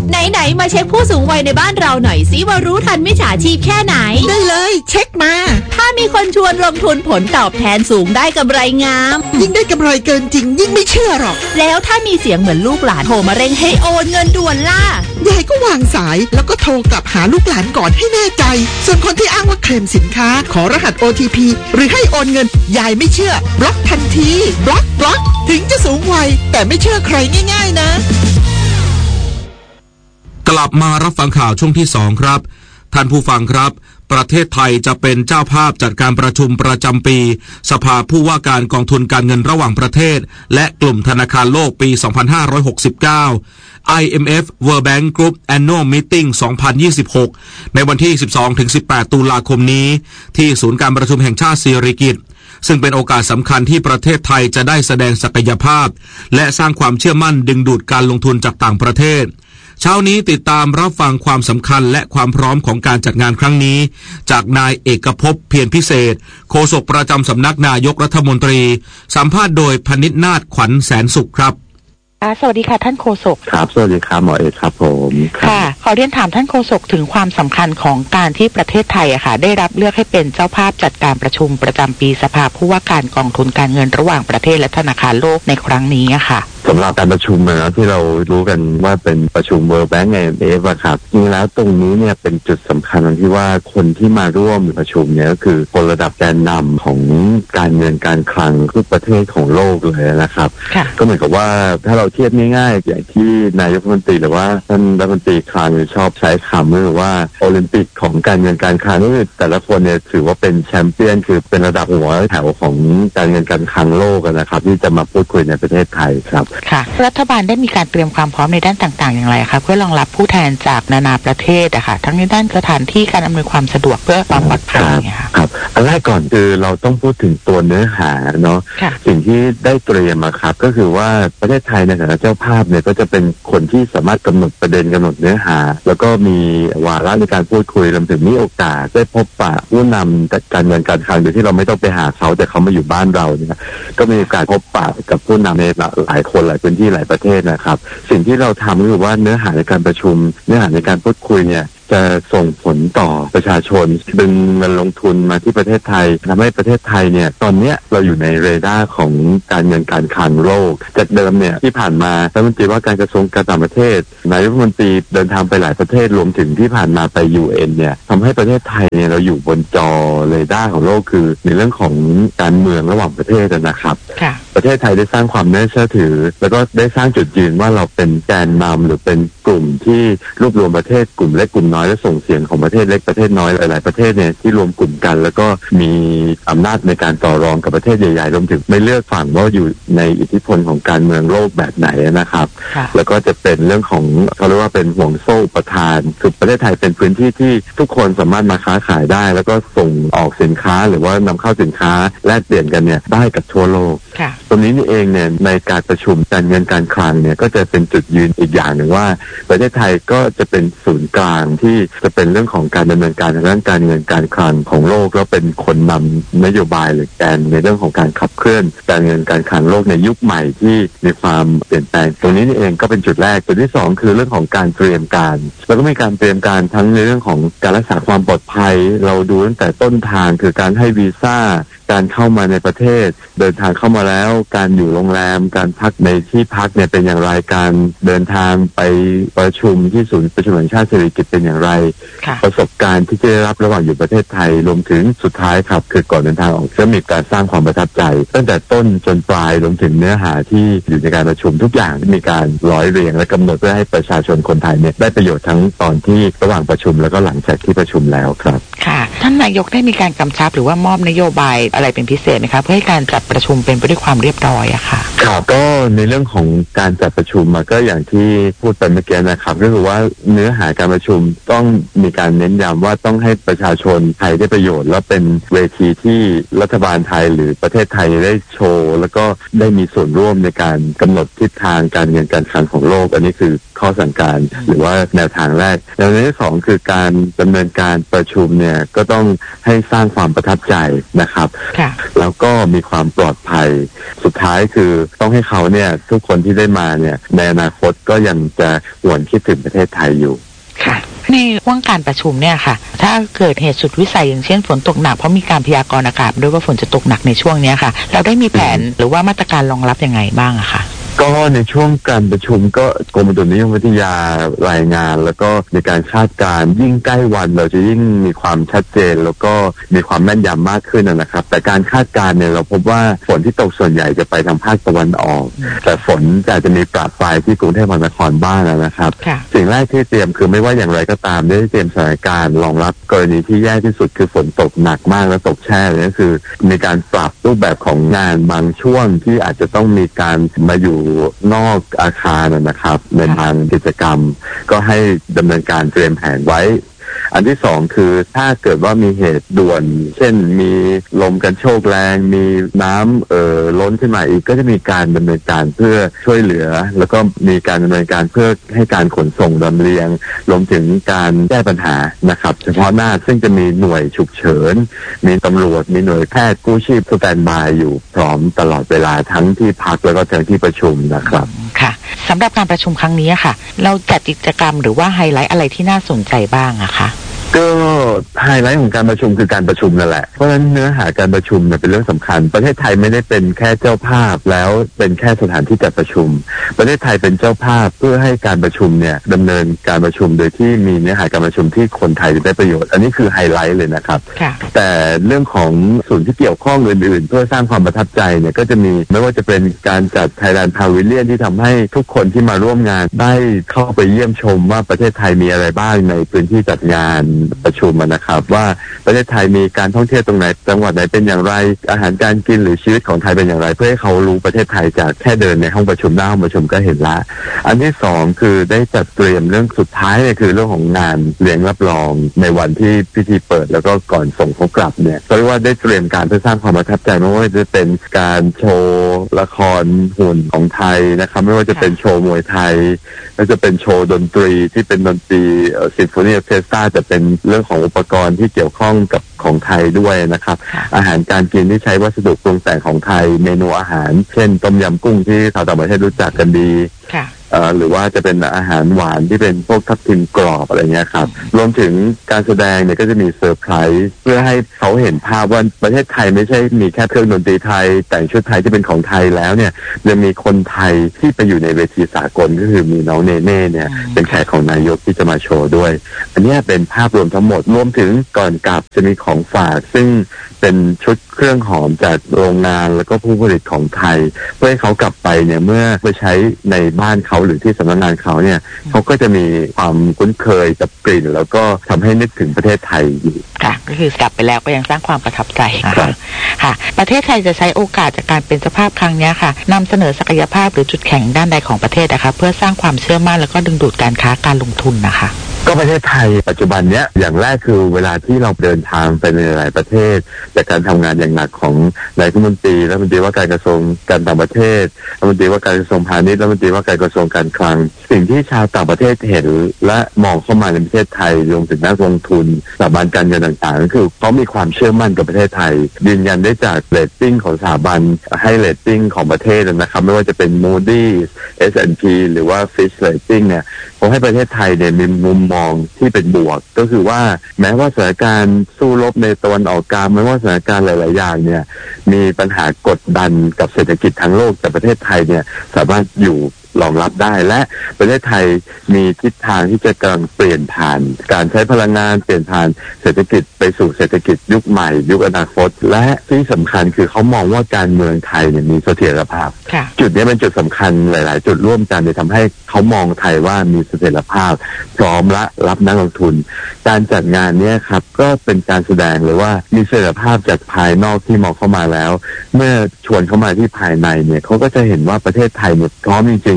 ไหนๆมาเช็คผู้สูงวัยในบ้านเราหน่อยสิว่ารู้ทันมิจฉาชีพแค่ไหนได้เลยเช็คมาถ้ามีคนชวนลงทุนผลตอบแทนสูงได้กำไรงามยิ่งได้กำไรเกินจริงยิ่งไม่เชื่อหรอกแล้วถ้ามีเสียงเหมือนลูกหลานโทรมาเร่งให้โอนเงินด่วนล่ะยายก็วางสายแล้วก็โทรกลับหาลูกหลานก่อนให้แน่ใจส่วนคนที่อ้างว่าเคลมสินค้าขอรหัส OTP หรือให้โอนเงินยายไม่เชื่อบล็อกทันทีบล็อกถึงจะสูงวัยแต่ไม่เชื่อใครง่ายๆนะกลับมารับฟังข่าวช่วงที่2ครับท่านผู้ฟังครับประเทศไทยจะเป็นเจ้าภาพจัดการประชุมประจำปีสภาผู้ว่าการกองทุนการเงินระหว่างประเทศและกลุ่มธนาคารโลกปี 2569 IMF World Bank Group Annual Meeting 2026 ในวันที่ 12-18 ตุลาคมนี้ที่ศูนย์การประชุมแห่งชาติสิริกิติ์ซึ่งเป็นโอกาสสำคัญที่ประเทศไทยจะได้แสดงศักยภาพและสร้างความเชื่อมั่นดึงดูดการลงทุนจากต่างประเทศเช้านี้ติดตามรับฟังความสำคัญและความพร้อมของการจัดงานครั้งนี้จากนายเอกภพเพียรพิเศษโฆษกประจำสำนักนายกรัฐมนตรีสัมภาษณ์โดยพนิษฐ์นาฏขวัญแสนสุขครับสวัสดีค่ะท่านโฆษกครับสวัสดีครับหมอเอกครับผมค่ะขอเรียนถามท่านโฆษกถึงความสำคัญของการที่ประเทศไทยค่ะได้รับเลือกให้เป็นเจ้าภาพจัดการประชุมประจำปีสภาผู้ว่าการกองทุนการเงินระหว่างประเทศและธนาคารโลกในครั้งนี้ค่ะสำหรับการประชุมนะที่เรารู้กันว่าเป็นประชุม World Bank IMF ครับจริงแล้วตรงนี้เนี่ยเป็นจุดสำคัญที่ว่าคนที่มาร่วมประชุมเนี่ยก็คือคนระดับแกนนำของการเงินการคลังทุกประเทศของโลกเลยนะครับก็เหมือนกับว่าถ้าเราเทียบง่ายๆอย่างที่นายกรัฐมนตรีหรือว่าท่านรัฐมนตรีคลังชอบใช้คำหรือว่าโอลิมปิกของการเงินการคลังก็คือแต่ละคนเนี่ยถือว่าเป็นแชมเปี้ยนคือเป็นระดับหัวแถวของการเงินการคลังโลกนะครับที่จะมาพูดคุยในประเทศไทยครับค่ะรัฐบาลได้มีการเตรียมความพร้อมในด้านต่างๆอย่างไรคะเพื่อรองรับผู้แทนจากนานาประเทศอะค่ะทั้งในด้านสถานที่การอำนวยความสะดวกเพื่อความปลอดภัยครับอันแรกก่อนคือเราต้องพูดถึงตัวเนื้อหาเนาะสิ่งที่ได้เตรียมมาครับก็คือว่าประเทศไทยในฐานะเจ้าภาพเนี่ยก็จะเป็นคนที่สามารถกำหนดประเด็นกำหนดเนื้อหาแล้วก็มีวาระในการพูดคุยรวมถึงมีโอกาสได้พบปะผู้นำการเงินการคลังโดยที่เราไม่ต้องไปหาเขาแต่เขามาอยู่บ้านเราเนี่ยก็มีโอกาสพบปะกับผู้นำในหลายคนหลายพื้นที่หลายประเทศนะครับสิ่งที่เราทำก็คือว่าเนื้อหาในการประชุมเนื้อหาในการพูดคุยเนี่ยจะส่งผลต่อประชาชนดึงเงินลงทุนมาที่ประเทศไทยทำให้ประเทศไทยเนี่ยตอนนี้เราอยู่ในเรดาร์ของการเงินการคลังโลกจากเดิมเนี่ยที่ผ่านมารัฐมนตรีว่าการกระทรวงการต่างประเทศนายกรัฐมนตรีเดินทางไปหลายประเทศรวมถึงที่ผ่านมาไป UN เนี่ยทำให้ประเทศไทยเนี่ยเราอยู่บนจอเรดาร์ของโลกคือในเรื่องของการเมืองระหว่างประเทศนะครับประเทศไทยได้สร้างความน่าเชื่อถือแล้วก็ได้สร้างจุดยืนว่าเราเป็นแกนนำหรือเป็นกลุ่มที่รวบรวมประเทศกลุ่มเล็กกลุ่มน้อยและส่งเสียงของประเทศเล็กประเทศน้อยหลายๆประเทศเนี่ยที่รวมกลุ่มกันแล้วก็มีอำนาจในการต่อรองกับประเทศใหญ่ๆรวมถึงไม่เลือกฝั่งว่าอยู่ในอิทธิพลของการเมืองโลกแบบไหนนะครับแล้วก็จะเป็นเรื่องของเขาเรียกว่าเป็นห่วงโซ่อุปทานคือประเทศไทยเป็นพื้นที่ที่ทุกคนสามารถมาค้าขายได้แล้วก็ส่งออกสินค้าหรือว่านำเข้าสินค้าแลกเปลี่ยนกันเนี่ยได้กับทั่วโลกตรงนี้นี่เองเนี่ยในการประชุมการเงินการคลังเนี่ยก็จะเป็นจุดยืนอีกอย่างหนึ่งว่าประเทศไทยก็จะเป็นศูนย์กลางที่จะเป็นเรื่องของการดำเนินการทางด้านการเงินการคลังของโลกแล้วเป็นคนนำนโยบายหรือแกนในเรื่องของการขับเคลื่อนการเงินการคลังโลกในยุคใหม่ที่มีความเปลี่ยนแปลงตรงนี้นี่เองก็เป็นจุดแรกจุดที่2คือเรื่องของการเตรียมการแล้วก็มีการเตรียมการทั้งในเรื่องของการรักษาความปลอดภัยเราดูตั้งแต่ต้นทางคือการให้วีซ่าการเข้ามาในประเทศเดินทางเข้ามาแล้วการอยู่โรงแรมการพักในที่พักเนี่ยเป็นอย่างไรการเดินทางไปประชุมที่ศูนย์ประชุมแห่งชาติสิริกิติ์เป็นอย่างไรประสบการณ์ที่จะได้รับระหว่างอยู่ประเทศไทยรวมถึงสุดท้ายครับคือก่อนเดินทางออกจะมีการสร้างความประทับใจตั้งแต่ต้นจนปลายรวมถึงเนื้อหาที่อยู่ในการประชุมทุกอย่างมีการร้อยเรียงและกำหนดเพื่อให้ประชาชนคนไทยเนี่ยได้ประโยชน์ทั้งตอนที่ระหว่างประชุมแล้วก็หลังจากที่ประชุมแล้วครับค่ะท่านนายกได้มีการกำชับหรือว่ามอบนโยบายอะไรเป็นพิเศษไหมคะเพื่อให้การจัดประชุมเป็นไปด้วยความเรียบร้อยอะค่ะครับก็ในเรื่องของการจัดประชุมมาก็อย่างที่พูดไปเมื่อกี้นะครับก็คือว่าเนื้อหาการประชุมต้องมีการเน้นย้ำว่าต้องให้ประชาชนไทยได้ประโยชน์และเป็นเวทีที่รัฐบาลไทยหรือประเทศไทยได้โชว์แล้วก็ได้มีส่วนร่วมในการกำหนดทิศทางการเงินการคลังของโลกอันนี้คือข้อสั่งการหรือว่าแนวทางแรกแนวที่2คือการดำเนินการประชุมเนี่ยก็ต้องให้สร้างความประทับใจนะครับแล้วก็มีความปลอดภัยสุดท้ายคือต้องให้เขาเนี่ยทุกคนที่ได้มาเนี่ยในอนาคตก็ยังจะหวนคิดถึงประเทศไทยอยู่ค่ะในว่างการประชุมเนี่ยค่ะถ้าเกิดเหตุสุดวิสัยอย่างเช่นฝนตกหนักเพราะมีการพยากรณ์อากาศด้วยว่าฝนจะตกหนักในช่วงนี้ค่ะเราได้มีแผนหรือว่ามาตรการรองรับยังไงบ้างอะค่ะก็ในช่วงการประชุมก็กรมอุตุนิยมวิทยารายงานแล้วก็ในการคาดการณ์ยิ่งใกล้วันเราจะยิ่งมีความชัดเจนแล้วก็มีความแม่นยำมากขึ้นนะครับแต่การคาดการณ์เนี่ยเราพบว่าฝนที่ตกส่วนใหญ่จะไปทางภาคตะวันออกแต่ฝนอาจจะมีปราปรายที่กรุงเทพมหานครบ้างนะครับสิ่งแรกที่เตรียมคือไม่ว่าอย่างไรก็ตามได้เตรียมสถานการณ์รองรับกรณีที่แย่ที่สุดคือฝนตกหนักมากและตกแช่เลยก็คือมีการปรับรูปแบบของงานบางช่วงที่อาจจะต้องมีการมาอยู่นอกอาคารนะครับในบางกิจกรรมก็ให้ดำเนินการเตรียมแผนไว้อันที่2คือถ้าเกิดว่ามีเหตุด่วนเช่นมีลมกันโชกแรงมีน้ำล้นขึ้นมาอีกก็จะมีการดำเนินการเพื่อช่วยเหลือแล้วก็มีการดำเนินการเพื่อให้การขนส่งลำเลียงรวมถึงการแก้ปัญหานะครับเฉพาะหน้าซึ่งจะมีหน่วยฉุกเฉินมีตำรวจมีหน่วยแพทย์กู้ชีพสแตนด์บายอยู่พร้อมตลอดเวลาทั้งที่พักแล้วก็ทั้งที่ประชุมนะครับค่ะสำหรับการประชุมครั้งนี้ค่ะเราจัดกิจกรรมหรือว่าไฮไลท์อะไรที่น่าสนใจบ้างอะคะก็ไฮไลท์ของการประชุมคือการประชุมนั่นแหละเพราะฉะนั้นเนื้อหาการประชุมเนี่ยเป็นเรื่องสำคัญประเทศไทยไม่ได้เป็นแค่เจ้าภาพแล้วเป็นแค่สถานที่จัดประชุมประเทศไทยเป็นเจ้าภาพเพื่อให้การประชุมเนี่ยดำเนินการประชุมโดยที่มีเนื้อหาการประชุมที่คนไทยได้ประโยชน์อันนี้คือไฮไลท์เลยนะครับแต่เรื่องของส่วนที่เกี่ยวข้องอื่นๆเพื่อสร้างความประทับใจเนี่ยก็จะมีไม่ว่าจะเป็นการจัด Thailand Pavilion ที่ทำให้ทุกคนที่มาร่วมงานได้เข้าไปเยี่ยมชมว่าประเทศไทยมีอะไรบ้างในพื้นที่จัดงานประชุมนะครับว่าประเทศไทยมีการท่องเที่ยวตรงไหนจังหวัดไหนเป็นอย่างไรอาหารการกินหรือชีวิตของไทยเป็นอย่างไรเพื่อให้เขารู้ประเทศไทยจากแค่เดินในห้องประชุมหน้าห้องประชุมก็เห็นละอันที่2คือได้จัดเตรียมเรื่องสุดท้ายเนี่ยคือเรื่องของงานเลี้ยงรับรองในวันที่พิธีเปิดแล้วก็ก่อนส่งเขากลับเนี่ยเรียกว่าได้เตรียมการเพื่อสร้างความประทับใจไม่ว่าจะเป็นการโชว์ละครหุ่นของไทยนะครับไม่ว่าจะเป็นโชว์มวยไทยก็จะเป็นโชว์ดนตรีที่เป็นดนตรีซิมโฟนีออร์เคสตราจะเป็นเรื่องของอุปกรณ์ที่เกี่ยวข้องกับของไทยด้วยนะครับอาหารการกินที่ใช้วัสดุปรุงแต่งของไทยเมนูอาหารเช่นต้มยำกุ้งที่ชาวต่างประเทศรู้จักกันดีหรือว่าจะเป็นอาหารหวานที่เป็นพวกทับทิมกรอบอะไรเงี้ยครับรวมถึงการแสดงเนี่ยก็จะมีเซอร์ไพรส์เพื่อให้เขาเห็นภาพว่าประเทศไทยไม่ใช่มีแค่เครื่องดนตรีไทยแต่งชุดไทยที่เป็นของไทยแล้วเนี่ยยังมีคนไทยที่ไปอยู่ในเวทีสากลก็คือมีน้องเนเน่เนี่ยเป็นแขกของนายกที่จะมาโชว์ด้วยอันนี้เป็นภาพรวมทั้งหมดรวมถึงก่อนกลับจะมีของฝากซึ่งเป็นชุดเครื่องหอมจากโรงงานแล้วก็ผู้ผลิตของไทยเพื่อให้เขากลับไปเนี่ยเมื่อไปใช้ในบ้านเขาหรือที่สำนักงานเขาเนี่ยเขาก็จะมีความคุ้นเคยกับกลิ่นแล้วก็ทำให้นึกถึงประเทศไทยอยู่ค่ะก็คือกลับไปแล้วก็ยังสร้างความประทับใจค่ะประเทศไทยจะใช้โอกาสจากการเป็นเจ้าภาพครั้งนี้ค่ะนำเสนอศักยภาพหรือจุดแข็งด้านใดของประเทศนะคะเพื่อสร้างความเชื่อมั่นแล้วก็ดึงดูดการค้าการลงทุนนะคะก็ประเทศไทยปัจจุบันเนี้ยอย่างแรกคือเวลาที่เราเดินทางไปในหลายประเทศจากการทำงานอย่างหนักของนายรัฐมนตรีว่าการกระทรวงการต่างประเทศรัฐมนตรีว่าการกระทรวงพาณิชย์รัฐมนตรีว่าการกระทรวงการคลังสิ่งที่ชาวต่างประเทศเห็นและมองเข้ามาในประเทศไทยรวมถึงนักลงทุนสถาบันการเงินต่างๆก็คือเขามีความเชื่อมั่นกับประเทศไทยยืนยันได้จากเรตติ้งของสถาบันให้เรตติ้งของประเทศนะครับไม่ว่าจะเป็น Moody's S&P หรือว่า Fitch Rating เนี่ยผมให้ประเทศไทยเนี่ยมีมุมมองที่เป็นบวกก็คือว่าแม้ว่าสถานการณ์สู้รบในตะวันออกกลางแม้ว่าสถานการณ์หลายๆอย่างเนี่ยมีปัญหากดดันกับเศรษฐกิจทั้งโลกแต่ประเทศไทยเนี่ยสามารถอยู่รองรับได้และประเทศไทยมีทิศทางที่จะกำลังเปลี่ยนผ่านการใช้พลังงานเปลี่ยนผ่านเศรษฐกิจไปสู่เศรษฐกิจยุคใหม่ยุคอนาคตและที่สำคัญคือเขามองว่าการเมืองไทยเนี่ยมีเสถียรภาพจุดนี้เป็นจุดสำคัญหลายๆจุดร่วมกันที่ทำให้เขามองไทยว่ามีเสถียรภาพพร้อมและรับนักลงทุนการจัดงานนี้ครับก็เป็นการแสดงเลยว่ามีเสถียรภาพจากภายนอกที่มองเข้ามาแล้วเมื่อชวนเข้ามาที่ภายในเนี่ยเขาก็จะเห็นว่าประเทศไทยเนี่ยพร้อมจริง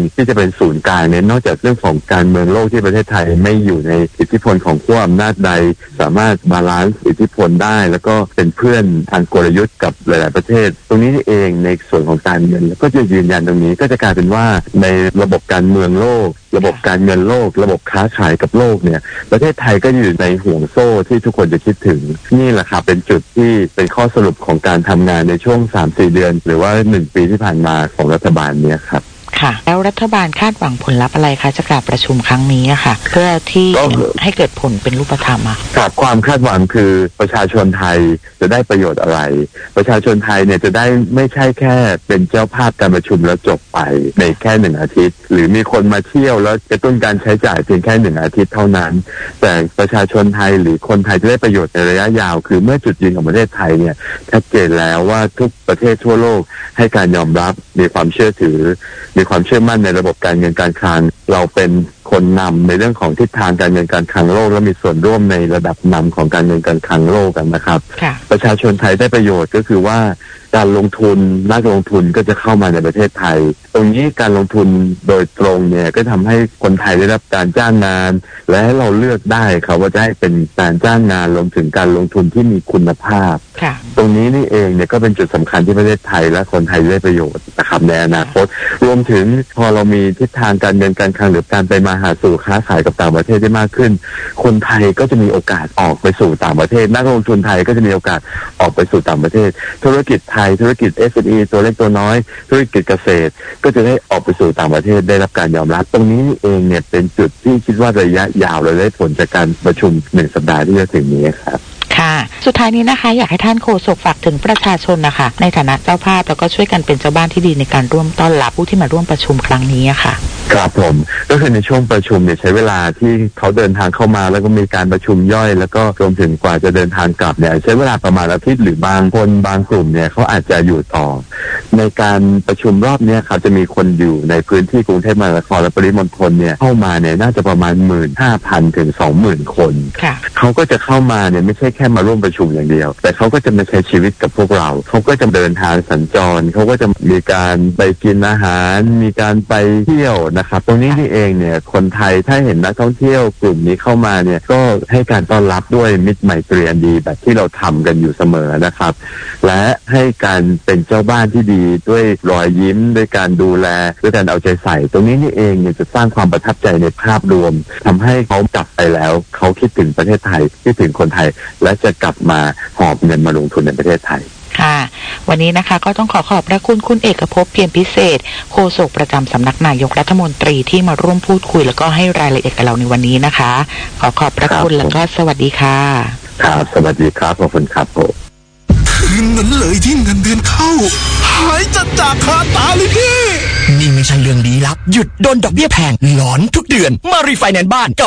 ที่จะเป็นศูนย์กลางเนี่ยนอกจากเรื่องของการเมืองโลกที่ประเทศไทยไม่อยู่ในอิทธิพลของขั้วอำนาจใดสามารถบาลานซ์อิทธิพลได้แล้วก็เป็นเพื่อนทางกลยุทธ์กับหลายๆประเทศตรงนี้เองในส่วนของการเงินก็จะยืนยันตรงนี้ก็จะกลายเป็นว่าในระบบการเมืองโลกระบบการเงินโลกระบบค้าขายกับโลกเนี่ยประเทศไทยก็อยู่ในห่วงโซ่ที่ทุกคนจะคิดถึงนี่แหละครับเป็นจุดที่เป็นข้อสรุปของการทำงานในช่วง 3-4 เดือนหรือว่า1 ปีที่ผ่านมาของรัฐบาลเนี่ยครับค่ะแล้วรัฐบาลคาดหวังผลลัพธ์อะไรคะจากการประชุมครั้งนี้ค่ะเพื่อที่ให้เกิดผลเป็นรูปธรรมครับความคาดหวังคือประชาชนไทยจะได้ประโยชน์อะไรประชาชนไทยเนี่ยจะได้ไม่ใช่แค่เป็นเจ้าภาพการประชุมแล้วจบไปในแค่1 อาทิตย์หรือมีคนมาเที่ยวแล้วกระตุ้นการใช้จ่ายเพียงแค่1 อาทิตย์เท่านั้นแต่ประชาชนไทยหรือคนไทยจะได้ประโยชน์ในระยะยาวคือเมื่อจุดยืนของประเทศไทยเนี่ยชัดเจนแล้วว่าทุกประเทศทั่วโลกให้การยอมรับมีความเชื่อถือมีความเชื่อมั่นในระบบการเงินการคลังเราเป็นคนนำในเรื่องของทิศทางการเงินการคลังโลกและมีส่วนร่วมในระดับนำของการเงินการคลังโลกกันนะครับประชาชนไทยได้ประโยชน์ก็คือว่าการลงทุนนักลงทุนก็จะเข้ามาในประเทศไทยตรงนี้การลงทุนโดยตรงเนี่ยก็ทำให้คนไทยได้รับการจ้างงานและให้เราเลือกได้ครับว่าจะให้เป็นการจ้างงานรวมถึงการลงทุนที่มีคุณภาพตรงนี้นี่เองเนี่ยก็เป็นจุดสำคัญที่ประเทศไทยและคนไทยได้ประโยชน์นะครับในอนาคตรวมถึงพอเรามีทิศทางการเงินการคลังหรือการไปมาหาสู่ค้าขายกับต่างประเทศได้มากขึ้นคนไทยก็จะมีโอกาสออกไปสู่ต่างประเทศนักลงทุนไทยก็จะมีโอกาสออกไปสู่ต่างประเทศธุรกิจไทยธุรกิจ SME ตัวเล็กตัวน้อยธุรกิจเกษตรก็จะได้ออกไปสู่ต่างประเทศได้รับการยอมรับตรงนี้เองเนี่ยเป็นจุดที่คิดว่าระยะยาวเราได้ผลจากการประชุม1 สัปดาห์ที่จะถึงนี้ครับค่ะสุดท้ายนี้นะคะอยากให้ท่านโฆษกฝากถึงประชาชนนะคะในฐานะเจ้าภาพแล้วก็ช่วยกันเป็นเจ้าบ้านที่ดีในการร่วมต้อนรับผู้ที่มาร่วมประชุมครั้งนี้ค่ะครับผมก็คือในช่วงประชุมเนี่ยใช้เวลาที่เขาเดินทางเข้ามาแล้วก็มีการประชุมย่อยแล้วก็รวมถึงกว่าจะเดินทางกลับเนี่ยใช้เวลาประมาณอาทิตย์หรือบางคนบางกลุ่มเนี่ยเขาอาจจะอยู่ต่อในการประชุมรอบนี้ครับจะมีคนอยู่ในพื้นที่กรุงเทพมหานครและปริมณฑลเนี่ยเข้ามาเนี่ยน่าจะประมาณ 15,000 ถึง 20,000 คนเขาก็จะเข้ามาเนี่ยไม่ใช่แค่มาร่วมประชุมอย่างเดียวแต่เขาก็จะมาใช้ชีวิตกับพวกเราเขาก็จะเดินทางสัญจรเขาก็จะมีการไปกินอาหารมีการไปเที่ยวนะครับตรงนี้นี่เองเนี่ยคนไทยถ้าเห็นนักท่องเที่ยวกลุ่มนี้เข้ามาเนี่ยก็ให้การต้อนรับด้วยมิตรไมตรีอันดีแบบที่เราทำกันอยู่เสมอนะครับและให้การเป็นเจ้าบ้านที่ดีด้วยรอยยิ้มด้วยการดูแลด้วยการเอาใจใส่ตรงนี้นี่เองเนี่ยจะสร้างความประทับใจในภาพรวมทำให้เขากลับไปแล้วเขาคิดถึงประเทศไทยคิดถึงคนไทยและจะกลับมาหอบเงินมาลงทุนในประเทศไทยค่ะวันนี้นะคะก็ต้องขอบพระคุณเอกภพเพียรพิเศษโฆษกประจำสำนักนายกรัฐมนตรีที่มาร่วมพูดคุยแล้วก็ให้รายละเอียดกับเราในวันนี้นะคะขอบพระคุณแล้วก็สวัสดีค่ะครับสวัสดีครับขอบคุณครับผมคืนนั้นเลยที่เงินเดือนเข้าหายจัดจากคาตาเลยพี่นี่ไม่ใช่เรื่องลี้ลับหยุดโดนดอกเบี้ยแพงหลอนทุกเดือนมารีไฟแนนซ์บ้าน